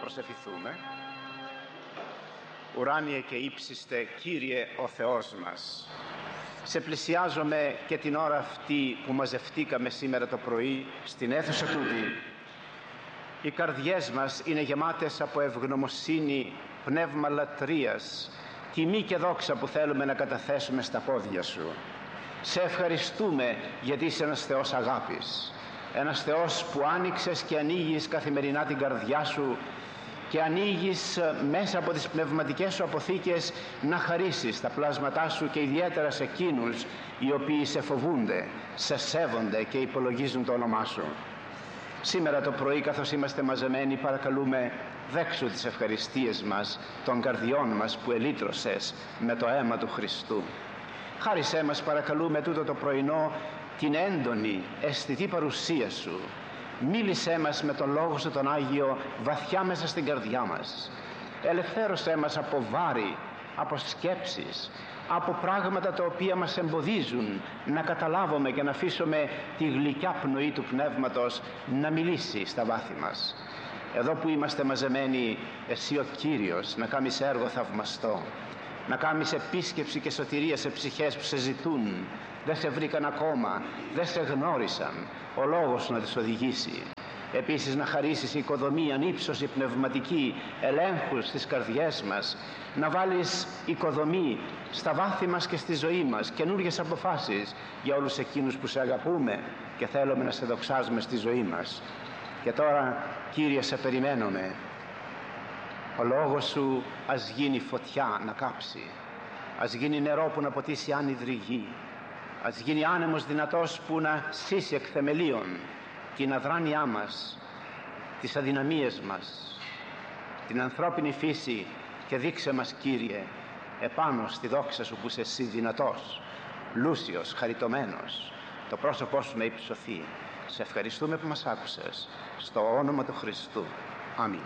προσευχηθούμε. Ουράνιε και ύψιστε Κύριε ο Θεός μας, σε πλησιάζομαι και την ώρα αυτή που μαζευτήκαμε σήμερα το πρωί στην αίθουσα τούτη. Οι καρδιές μας είναι γεμάτες από ευγνωμοσύνη, πνεύμα λατρείας, τιμή και δόξα που θέλουμε να καταθέσουμε στα πόδια Σου. Σε ευχαριστούμε γιατί είσαι ένας Θεός αγάπης, ένας Θεός που άνοιξες και ανοίγεις καθημερινά την καρδιά Σου και ανοίγεις μέσα από τις πνευματικές Σου αποθήκες να χαρίσεις τα πλάσματά Σου και ιδιαίτερα σε εκείνους οι οποίοι σε φοβούνται, σε σέβονται και υπολογίζουν το όνομά Σου. Σήμερα το πρωί, καθώς είμαστε μαζεμένοι, παρακαλούμε δέξου τις ευχαριστίες μας των καρδιών μας που ελύτρωσες με το αίμα του Χριστού. Χάρισέ μας, παρακαλούμε, τούτο το πρωινό την έντονη αισθητή παρουσία Σου. Μίλησέ μας με τον Λόγο Σου τον Άγιο βαθιά μέσα στην καρδιά μας. Ελευθέρωσέ μας από βάρη, από σκέψεις, από πράγματα τα οποία μας εμποδίζουν να καταλάβουμε και να αφήσουμε τη γλυκιά πνοή του Πνεύματος να μιλήσει στα βάθη μας. Εδώ που είμαστε μαζεμένοι, Εσύ ο Κύριος να κάνεις έργο θαυμαστό, να κάνεις επίσκεψη και σωτηρία σε ψυχές που σε ζητούν, δεν σε βρήκαν ακόμα, δεν σε γνώρισαν, ο Λόγος να τις οδηγήσει. Επίσης να χαρίσεις οικοδομή, ανύψωση πνευματική, ελέγχους στις καρδιές μας, να βάλεις οικοδομή στα βάθη μας και στη ζωή μας, καινούργιες αποφάσεις για όλους εκείνους που σε αγαπούμε και θέλουμε να σε δοξάζουμε στη ζωή μας. Και τώρα, Κύριε, σε περιμένουμε. Ο Λόγος Σου ας γίνει φωτιά να κάψει, ας γίνει νερό που να ποτίσει άνυδρη γη, ας γίνει άνεμος δυνατός που να σύσει εκ θεμελίων την αδράνειά μας, τις αδυναμίες μας, την ανθρώπινη φύση, και δείξε μας, Κύριε, επάνω στη δόξα Σου που είσαι εσύ δυνατός, λούσιος, χαριτωμένος, το πρόσωπό Σου να υψωθεί. Σε ευχαριστούμε που μας άκουσες, στο όνομα του Χριστού. Αμήν.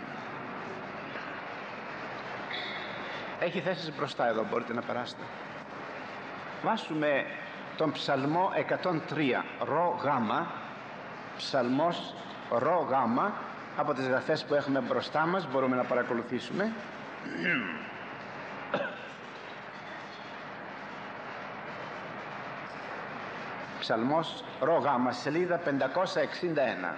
Έχει θέσεις μπροστά εδώ, μπορείτε να περάσετε. Βάσουμε τον ψαλμό 103, ρο γάμα, ψαλμός ρο γάμα, από τις γραφές που έχουμε μπροστά μας μπορούμε να παρακολουθήσουμε. Ψαλμός ρο γάμα, σελίδα 561.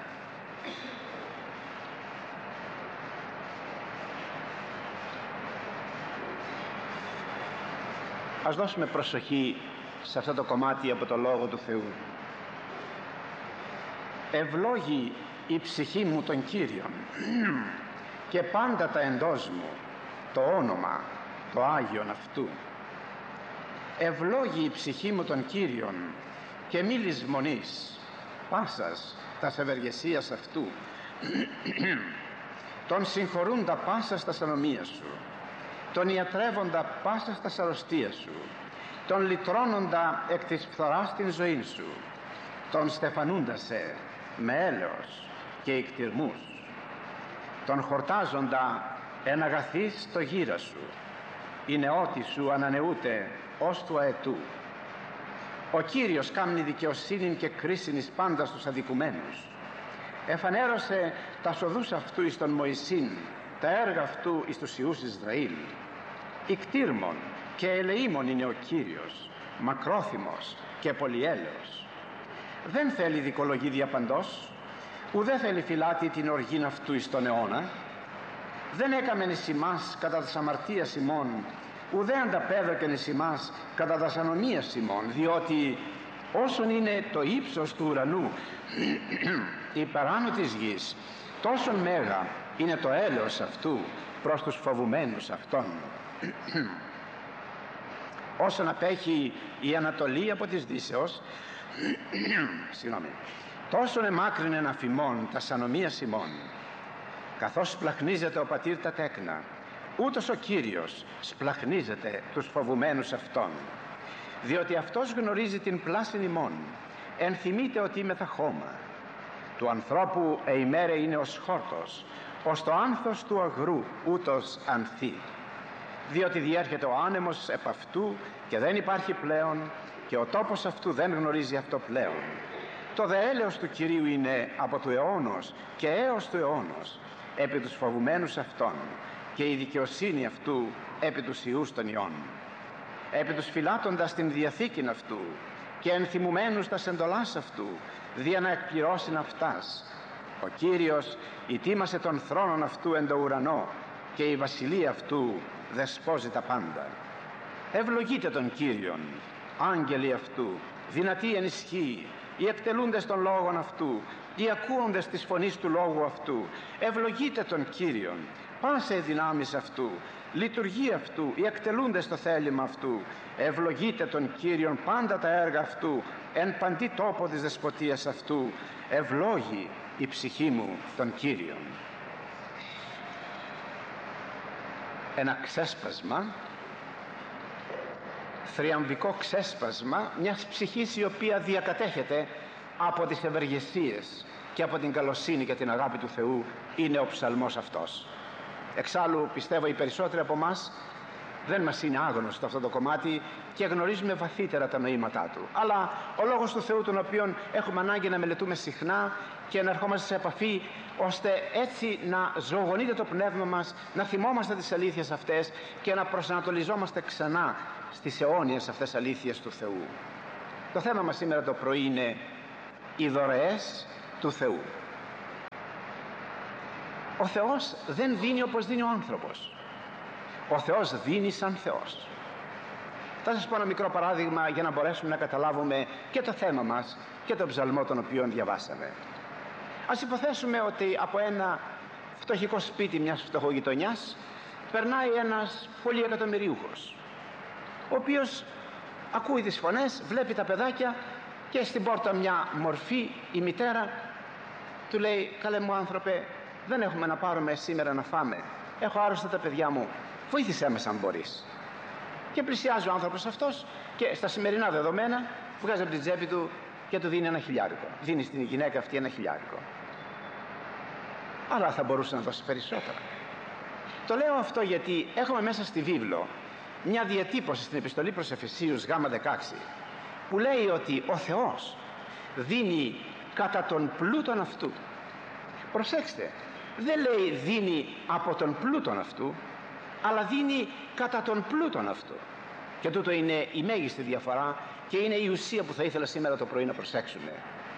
Ας δώσουμε προσοχή σε αυτό το κομμάτι από το Λόγο του Θεού. Ευλόγη η ψυχή μου τον Κύριον και πάντα τα εντός μου το όνομα το Άγιον αυτού. Ευλόγη η ψυχή μου τον Κύριον και μη λησμονείς πάσας τας ευεργεσίας αυτού. Τον συγχωρούντα πάσα στα ανομία Σου, τον ιατρεύοντα πάσα στα αρρωστία Σου, τον λυτρώνοντα εκ της φθοράς την ζωή Σου, τον στεφανούντα σε με έλεος και ικτυρμούς, τον χορτάζοντα εν αγαθείς το γύρα Σου, η νεότη Σου ανανεούται ως του αετού. Ο Κύριος κάμνει δικαιοσύνην και κρίσιν εις πάντα στους αδικουμένους. Εφανέρωσε τα σοδούς αυτού εις τον Μωυσήν, τα έργα αυτού εις τους ιούς Ισραήλ. Ικτύρμον και ελεήμον είναι ο Κύριος, μακρόθυμος και πολυέλεος. Δεν θέλει δικολογή διαπαντός, ουδέ θέλει φυλάτη την οργήν αυτού εις τον αιώνα. Δεν έκαμεν εις ημάς κατά τας αμαρτίας ημών, ουδέ ανταπέδοκεν εις ημάς κατά τας ανομίας ημών, διότι όσον είναι το ύψος του ουρανού υπεράνω της γης, τόσον μέγα είναι το έλεος αυτού προς τους φοβουμένους αυτόν. Όσον απέχει η Ανατολή από της Δύσεως, τόσον εμάκρυνεν αφημών τας ανομίας ημών. Καθώς σπλαχνίζεται ο πατήρ τα τέκνα, ούτως ο Κύριος σπλαχνίζεται τους φοβουμένους αυτόν. Διότι αυτός γνωρίζει την πλάσιν ημών, ενθυμείται ότι είμαι θα χώμα. Του ανθρώπου εημέρε είναι ως χόρτος, ως το άνθος του αγρού ούτως ανθεί. Διότι διέρχεται ο άνεμος επ' αυτού και δεν υπάρχει πλέον, και ο τόπος αυτού δεν γνωρίζει αυτό πλέον. Το δε έλεος του Κυρίου είναι από του αιώνος και έως του αιώνος, επί τους φοβουμένους Αυτόν, και η δικαιοσύνη Αυτού επί τους ιούς των ιών. Επί τους φυλάτοντας την διαθήκην Αυτού και ενθυμουμένους τας εντολάς Αυτού, δια να εκπληρώσιν αυτάς. Ο Κύριος ητήμασε τον θρόνον Αυτού εν το ουρανό, και η βασιλεία Αυτού δεσπόζει τα πάντα. Ευλογείτε τον Κύριον, άγγελοι Αυτού, δυνατοί εν ισχύει, οι εκτελούντες των λόγων Αυτού, οι ακούοντες της φωνής του λόγου Αυτού. Ευλογείτε τον Κύριον, πάσε οι δυνάμεις Αυτού, λειτουργεί Αυτού, οι εκτελούντες το θέλημα Αυτού. Ευλογείτε τον Κύριον πάντα τα έργα Αυτού, εν παντή τόπο της δεσποτείας Αυτού. Ευλόγη η ψυχή μου τον Κύριον. Ένα ξέσπασμα, θριαμβικό ξέσπασμα μιας ψυχής η οποία διακατέχεται από τις ευεργεσίες και από την καλοσύνη και την αγάπη του Θεού, είναι ο ψαλμός αυτός. Εξάλλου πιστεύω οι περισσότεροι από εμάς δεν μας είναι άγνωστο αυτό το κομμάτι και γνωρίζουμε βαθύτερα τα νοήματά του. Αλλά ο λόγος του Θεού, τον οποίον έχουμε ανάγκη να μελετούμε συχνά και να ερχόμαστε σε επαφή, ώστε έτσι να ζωογονείται το πνεύμα μας, να θυμόμαστε τις αλήθειες αυτές και να προσανατολιζόμαστε ξανά στις αιώνιες αυτές αλήθειες του Θεού. Το θέμα μας σήμερα το πρωί είναι οι δωρεές του Θεού. Ο Θεός δεν δίνει όπως δίνει ο άνθρωπος. Ο Θεός δίνει σαν Θεός. Θα σας πω ένα μικρό παράδειγμα για να μπορέσουμε να καταλάβουμε και το θέμα μας και τον ψαλμό τον οποίο διαβάσαμε. Ας υποθέσουμε ότι από ένα φτωχικό σπίτι μιας φτωχογειτονιάς περνάει ένας πολυεκατομμυριούχος, ο οποίος ακούει τις φωνές, βλέπει τα παιδάκια και στην πόρτα μια μορφή, η μητέρα του λέει: «Καλέ μου άνθρωπε, δεν έχουμε να πάρουμε σήμερα να φάμε, έχω άρρωστα τα παιδιά μου, βοήθησέ με αν μπορείς». Και πλησιάζει ο άνθρωπος αυτός και στα σημερινά δεδομένα βγάζει από την τσέπη του και του δίνει 1 χιλιάρικο. Δίνει στην γυναίκα αυτή 1 χιλιάρικο. Αλλά θα μπορούσε να δώσει περισσότερα. Το λέω αυτό γιατί έχουμε μέσα στη βίβλο μια διατύπωση στην επιστολή προς Εφεσίους Γ16 που λέει ότι ο Θεός δίνει κατά τον πλούτον αυτού. Προσέξτε, δεν λέει δίνει από τον πλούτον αυτού, αλλά δίνει κατά τον πλούτον αυτού. Και τούτο είναι η μέγιστη διαφορά και είναι η ουσία που θα ήθελα σήμερα το πρωί να προσέξουμε.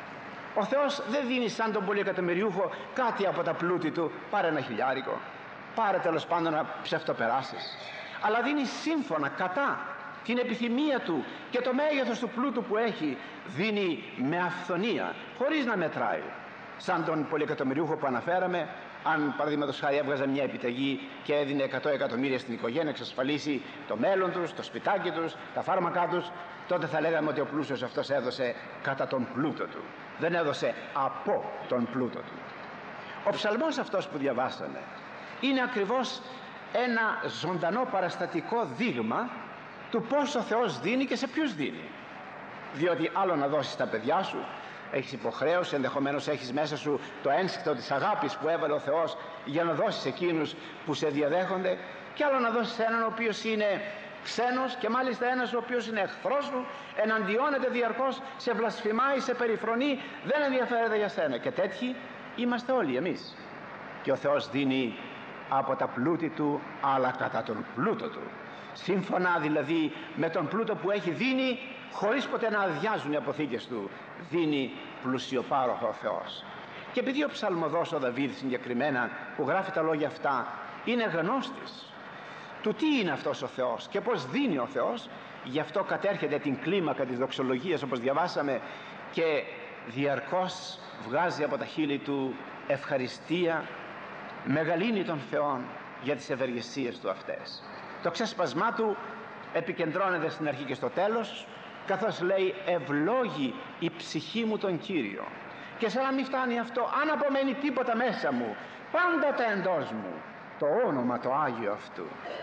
Ο Θεός δεν δίνει σαν τον πολυεκατομμυριούχο κάτι από τα πλούτη του, πάρε 1 χιλιάρικο, πάρε τέλος πάντων να ψευτοπεράσεις, αλλά δίνει σύμφωνα κατά την επιθυμία του και το μέγεθος του πλούτου που έχει, δίνει με αυθονία, χωρίς να μετράει. Σαν τον πολυεκατομμυριούχο που αναφέραμε, αν παραδείγματος χάρη έβγαζε μια επιταγή και έδινε 100 εκατομμύρια στην οικογένεια να εξασφαλίσει το μέλλον τους, το σπιτάκι τους, τα φάρμακά τους, τότε θα λέγαμε ότι ο πλούσιος αυτός έδωσε κατά τον πλούτο του, δεν έδωσε από τον πλούτο του. Ο ψαλμός αυτός που διαβάσαμε είναι ακριβώς ένα ζωντανό παραστατικό δείγμα του πώς ο Θεός δίνει και σε ποιους δίνει. Διότι άλλο να δώσεις τα παιδιά σου, έχεις υποχρέωση, ενδεχομένως έχεις μέσα σου το ένστικτο της αγάπης που έβαλε ο Θεός για να δώσεις εκείνους που σε διαδέχονται, και άλλο να δώσεις έναν ο οποίος είναι ξένος και μάλιστα ένας ο οποίος είναι εχθρός σου, εναντιώνεται διαρκώς, σε βλασφημάει, σε περιφρονεί, δεν ενδιαφέρεται για σένα. Και τέτοιοι είμαστε όλοι εμείς. Και ο Θεός δίνει από τα πλούτη του, αλλά κατά τον πλούτο του. Σύμφωνα δηλαδή με τον πλούτο που έχει, δίνει χωρίς ποτέ να αδειάζουν οι αποθήκες του. Δίνει πλουσιοπάροχο ο Θεός. Και επειδή ο ψαλμοδός ο Δαβίδ συγκεκριμένα που γράφει τα λόγια αυτά είναι γνώστης του τι είναι αυτός ο Θεός και πώς δίνει ο Θεός, γι' αυτό κατέρχεται την κλίμακα της δοξολογίας όπως διαβάσαμε και διαρκώς βγάζει από τα χείλη του ευχαριστία, μεγαλύνει τον Θεόν για τις ευεργεσίες του αυτές. Το ξέσπασμά του επικεντρώνεται στην αρχή και στο τέλος, καθώς λέει ευλόγη η ψυχή μου τον Κύριο. Και σαν να μην φτάνει αυτό, αν απομένει τίποτα μέσα μου, πάντοτε εντός μου το όνομα το Άγιο αυτού.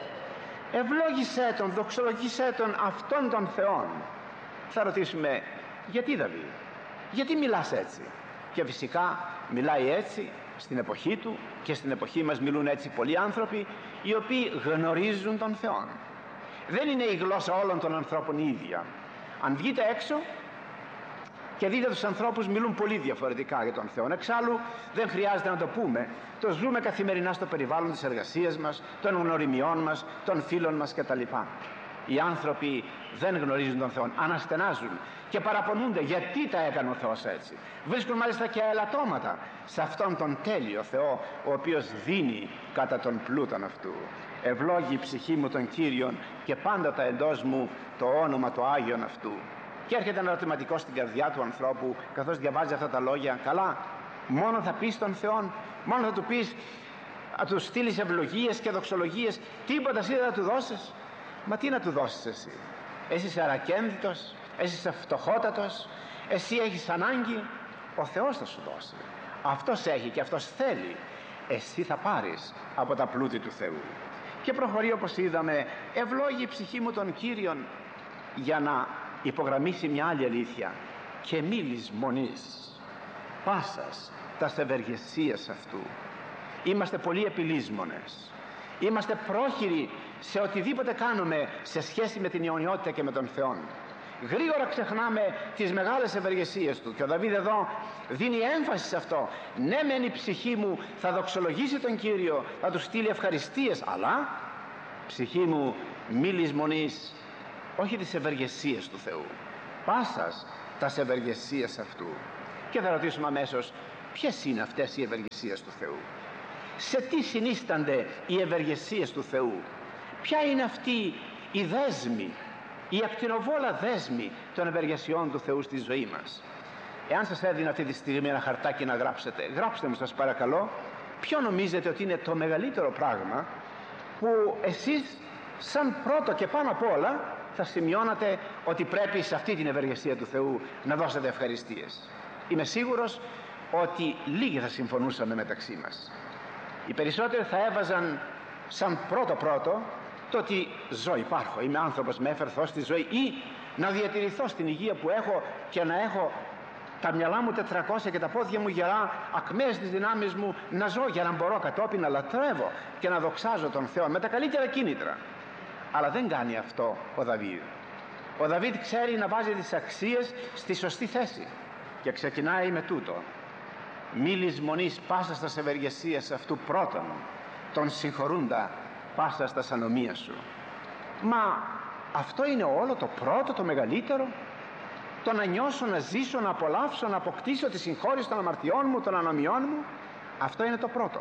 Ευλόγησέ τον, δοξολογήσέ τον αυτόν τον Θεόν. Θα ρωτήσουμε, γιατί Δαβίδ, γιατί μιλάς έτσι? Και φυσικά μιλάει έτσι στην εποχή του και στην εποχή μας μιλούν έτσι πολλοί άνθρωποι οι οποίοι γνωρίζουν τον Θεό. Δεν είναι η γλώσσα όλων των ανθρώπων η ίδια. Αν βγείτε έξω Και δείτε, τους ανθρώπους μιλούν πολύ διαφορετικά για τον Θεό. Εξάλλου δεν χρειάζεται να το πούμε. Το ζούμε καθημερινά στο περιβάλλον της εργασίας μας, των γνωριμιών μας, των φίλων μας κτλ. Οι άνθρωποι δεν γνωρίζουν τον Θεό, αναστενάζουν και παραπονούνται γιατί τα έκανε ο Θεός έτσι. Βρίσκουν μάλιστα και ελαττώματα σε αυτόν τον τέλειο Θεό, ο οποίος δίνει κατά τον πλούτον αυτού. Ευλόγη η ψυχή μου τον Κύριον και πάντοτε εντός μου το όνομα το Άγιον αυτού. Και έρχεται ένα ερωτηματικό στην καρδιά του ανθρώπου καθώς διαβάζει αυτά τα λόγια. Καλά, μόνο θα πεις τον Θεό, μόνο θα του πεις, θα του στείλεις ευλογίες και δοξολογίες, τίποτα εσύ δεν θα του δώσεις? Μα τι να του δώσεις εσύ? Εσύ είσαι αρακένδυτος, εσύ είσαι φτωχότατος, εσύ έχεις ανάγκη? Ο Θεός θα σου δώσει. Αυτός έχει και αυτός θέλει. Εσύ θα πάρεις από τα πλούτη του Θεού. Και προχωρεί, όπως είδαμε, ευλόγη η ψυχή μου τον Κύριον, για να υπογραμμίσει μια άλλη αλήθεια. Και μη λησμονείς πάσας τας ευεργεσίας αυτού. Είμαστε πολύ επιλύσμονες. Είμαστε πρόχειροι σε οτιδήποτε κάνουμε σε σχέση με την αιωνιότητα και με τον Θεό. Γρήγορα ξεχνάμε τις μεγάλες ευεργεσίες του. Και ο Δαβίδ εδώ δίνει έμφαση σε αυτό. Ναι, μεν η ψυχή μου θα δοξολογήσει τον Κύριο, θα του στείλει ευχαριστίες, αλλά ψυχή μου μη λησμονείς, όχι τις ευεργεσίες του Θεού, πάσας τας ευεργεσίες αυτού. Και θα ρωτήσουμε αμέσως, ποιες είναι αυτές οι ευεργεσίες του Θεού? Σε τι συνίστανται οι ευεργεσίες του Θεού? Ποια είναι αυτή η δέσμη, η ακτινοβόλα δέσμη των ευεργεσιών του Θεού στη ζωή μας? Εάν σας έδινα αυτή τη στιγμή ένα χαρτάκι να γράψετε, γράψτε μου σας παρακαλώ, ποιο νομίζετε ότι είναι το μεγαλύτερο πράγμα που εσείς σαν πρώτο και πάνω απ' όλα θα σημειώνατε ότι πρέπει σε αυτή την ευεργεσία του Θεού να δώσετε ευχαριστίες? Είμαι σίγουρος ότι λίγοι θα συμφωνούσαμε μεταξύ μας. Οι περισσότεροι θα έβαζαν σαν πρώτο το ότι ζω, υπάρχω, είμαι άνθρωπος, με έφερε Θεός στη ζωή, ή να διατηρηθώ στην υγεία που έχω και να έχω τα μυαλά μου 400 και τα πόδια μου γερά, ακμαίες τις δυνάμεις μου, να ζω για να μπορώ κατόπιν να λατρεύω και να δοξάζω τον Θεό με τα καλύτερα κίνητρα. Αλλά δεν κάνει αυτό ο Δαβίδ. Ο Δαβίδ ξέρει να βάζει τις αξίες στη σωστή θέση και ξεκινάει με τούτο: μη λησμονείς πάσας τας ευεργεσίας αυτού πρώτον, τον συγχωρούντα πάσας τας ανομίας σου. Μα αυτό είναι όλο το πρώτο, το μεγαλύτερο? Το να νιώσω, να ζήσω, να απολαύσω, να αποκτήσω τη συγχώρηση των αμαρτιών μου, των ανομιών μου? Αυτό είναι το πρώτο.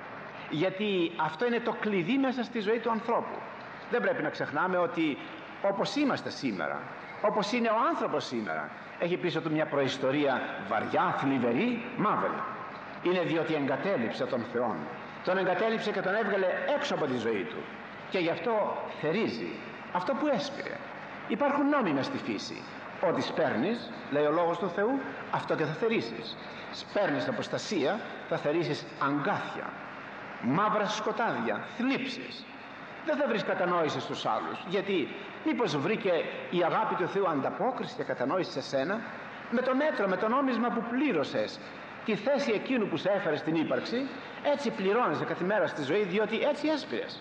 Γιατί αυτό είναι το κλειδί μέσα στη ζωή του ανθρώπου. Δεν πρέπει να ξεχνάμε ότι όπως είμαστε σήμερα, όπως είναι ο άνθρωπος σήμερα, έχει πίσω του μια προϊστορία βαριά, θλιβερή, μαύρη. Είναι διότι εγκατέλειψε τον Θεό. Τον εγκατέλειψε και τον έβγαλε έξω από τη ζωή του. Και γι' αυτό θερίζει αυτό που έσπηρε. Υπάρχουν νόμοι μες στη φύση. Ό,τι σπέρνεις, λέει ο λόγος του Θεού, αυτό και θα θερήσεις. Σπέρνεις αποστασία, θα θερήσεις αγκάθια, μαύρα σκοτάδια, θλίψεις. Δεν θα βρεις κατανόηση στους άλλους. Γιατί μήπως βρήκε η αγάπη του Θεού ανταπόκριση και κατανόηση σε σένα? Με το μέτρο, με το νόμισμα που πλήρωσες, τη θέση εκείνου που σε έφερε στην ύπαρξη, έτσι πληρώνεσαι κάθε μέρα στη ζωή, διότι έτσι έσπηρες.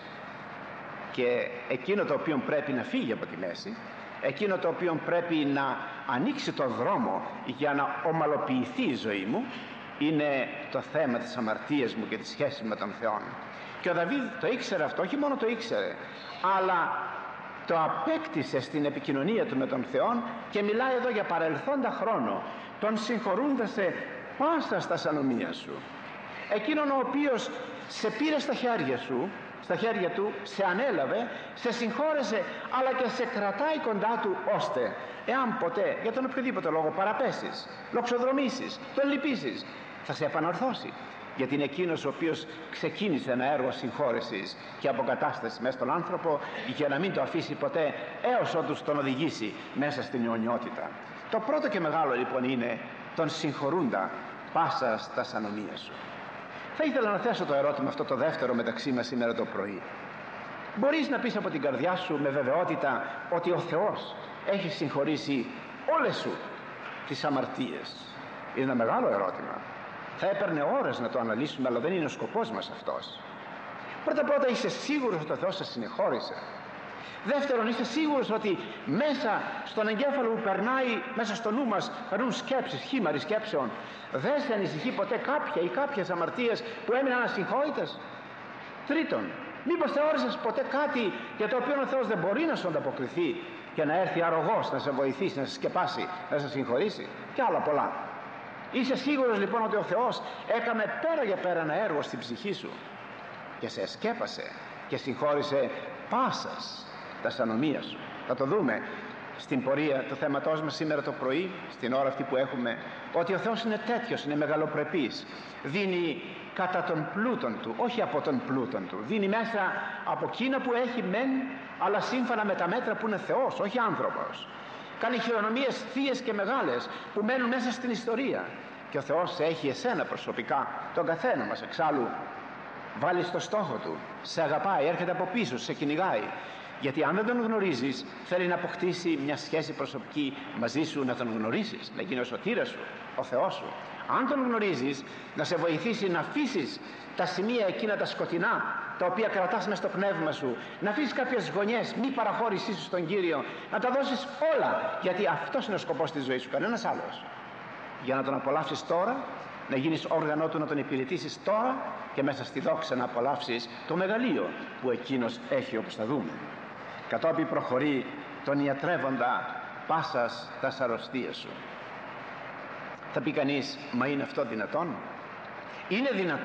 Και εκείνο το οποίο πρέπει να φύγει από τη μέση, εκείνο το οποίο πρέπει να ανοίξει το δρόμο για να ομαλοποιηθεί η ζωή μου, είναι το θέμα της αμαρτίας μου και της σχέσης με τον Θεό. Και ο Δαβίδ το ήξερε αυτό, όχι μόνο το ήξερε, αλλά το απέκτησε στην επικοινωνία του με τον Θεό και μιλάει εδώ για παρελθόντα χρόνο. Τον συγχωρούντα σε πάσα στα ανομία σου. Εκείνον ο οποίος σε πήρε στα χέρια σου, στα χέρια του, σε ανέλαβε, σε συγχώρεσε, αλλά και σε κρατάει κοντά του, ώστε εάν ποτέ για τον οποιοδήποτε λόγο παραπέσεις, λοξοδρομήσεις, τον λυπήσεις, θα σε επανορθώσει. Γιατί είναι εκείνος ο οποίος ξεκίνησε ένα έργο συγχώρεσης και αποκατάστασης μέσα στον άνθρωπο, για να μην το αφήσει ποτέ έως ότου τον οδηγήσει μέσα στην αιωνιότητα. Το πρώτο και μεγάλο λοιπόν είναι τον συγχωρούντα πάσα στα ανομία σου. Θα ήθελα να θέσω το ερώτημα αυτό, το δεύτερο μεταξύ μας σήμερα το πρωί. Μπορείς να πεις από την καρδιά σου με βεβαιότητα ότι ο Θεός έχει συγχωρήσει όλες σου τις αμαρτίες? Είναι ένα μεγάλο ερώτημα. Θα έπαιρνε ώρες να το αναλύσουμε, αλλά δεν είναι ο σκοπός μας αυτός. Πρώτα-πρώτα, είσαι σίγουρος ότι ο Θεός σε συνεχώρησε? Δεύτερον, είστε σίγουρος ότι μέσα στον εγκέφαλο που περνάει, μέσα στο νου μας περνούν σκέψεις, χήμαροι σκέψεων? Δεν σε ανησυχεί ποτέ κάποια ή κάποιες αμαρτίες που έμειναν ασυγχώρητες? Τρίτον, μήπως θεώρησες ποτέ κάτι για το οποίο ο Θεός δεν μπορεί να σου ανταποκριθεί και να έρθει αρρωγός να σε βοηθήσει, να σε σκεπάσει, να σε συγχωρήσει? Και άλλα πολλά. Είσαι σίγουρος λοιπόν ότι ο Θεός έκανε πέρα για πέρα ένα έργο στην ψυχή σου και σε σκέπασε και συγχώρησε πάσας τα ανομία σου? Θα το δούμε στην πορεία του θέματός μας σήμερα το πρωί, στην ώρα αυτή που έχουμε, ότι ο Θεός είναι τέτοιος, είναι μεγαλοπρεπής. Δίνει κατά τον πλούτον του, όχι από τον πλούτον του. Δίνει μέσα από εκείνα που έχει μεν, αλλά σύμφωνα με τα μέτρα που είναι Θεός, όχι άνθρωπος. Κάνει χειρονομίες θείες και μεγάλες που μένουν μέσα στην ιστορία. Και ο Θεός έχει εσένα προσωπικά, τον καθένα μας εξάλλου, βάλει στο στόχο του, σε αγαπάει, έρχεται από πίσω, σε κυνηγάει. Γιατί αν δεν τον γνωρίζεις, θέλει να αποκτήσει μια σχέση προσωπική μαζί σου, να τον γνωρίσεις, να γίνει ο σωτήρας σου, ο Θεός σου. Αν τον γνωρίζεις, να σε βοηθήσει να αφήσεις τα σημεία εκείνα τα σκοτεινά, τα οποία κρατάς μες στο πνεύμα σου, να αφήσεις κάποιες γωνιές μη παραχώρησή σου στον Κύριο, να τα δώσεις όλα, γιατί αυτός είναι ο σκοπός της ζωής σου, κανένας άλλος. Για να τον απολαύσεις τώρα, να γίνεις όργανο του, να τον υπηρετήσεις τώρα και μέσα στη δόξα να απολαύσεις το μεγαλείο που εκείνος έχει, όπως θα δούμε. Κατόπιν προχωρεί τον ιατρεύοντα πάσας τας αρρωστίας σου. Θα πει κανείς, μα είναι αυτό δυνατόν? Είναι δυνατόν